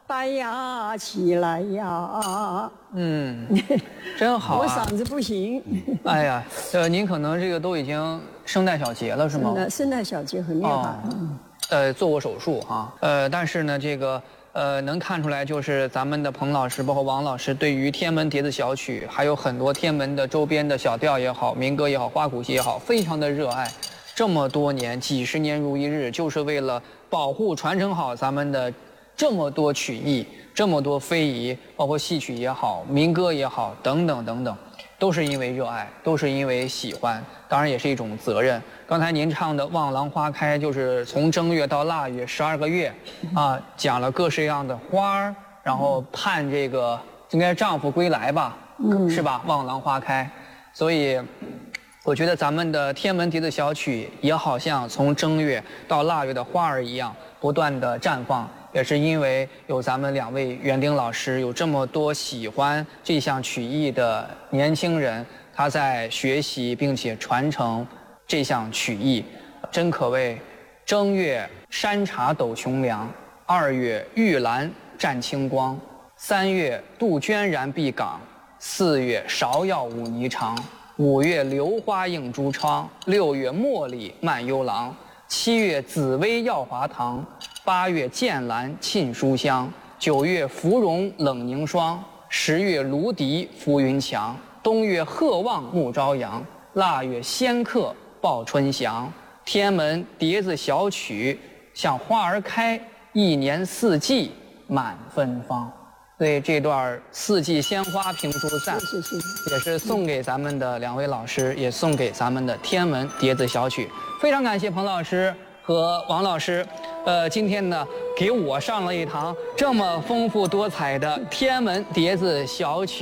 带呀起来呀。 真好啊！ 我嗓子不行。 哎呀，您可能这个都已经声带小结了是吗？ 声带小结很厉害。 做过手术哈。但是呢，这个能看出来，就是咱们的彭老师，包括王老师，对于天门蝶子小曲，还有很多天门的周边的小调也好、民歌也好、花鼓戏也好，非常的热爱。这么多年，几十年如一日，就是为了保护、传承好咱们的这么多曲艺、这么多非遗，包括戏曲也好、民歌也好，等等等等，都是因为热爱，都是因为喜欢，当然也是一种责任。刚才您唱的《望郎花开》，就是从正月到腊月12个月，讲了各式各样的花儿，然后盼这个应该是丈夫归来吧，是吧？望郎花开，所以。我觉得咱们的天门蝶子小曲也好像从正月到腊月的花儿一样，不断的绽放，也是因为有咱们2位园丁老师，有这么多喜欢这项曲艺的年轻人，他在学习并且传承这项曲艺，真可谓正月山茶斗琼梁，2月玉兰占清光，3月杜鹃染碧岗，4月芍药舞霓裳。5月榴花映珠窗，6月茉莉漫幽廊，7月紫薇耀华堂，8月剑兰沁书香，9月芙蓉冷凝霜，10月芦笛浮云墙，冬月鹤望暮朝阳，腊月仙客报春祥。天门蝶子小曲像花儿开，一年四季满芬芳。所以这段四季鲜花评书赞，也是送给咱们的2位老师，也送给咱们的天门蝶子小曲。非常感谢彭老师和王老师，今天呢给我上了一堂这么丰富多彩的天门蝶子小曲。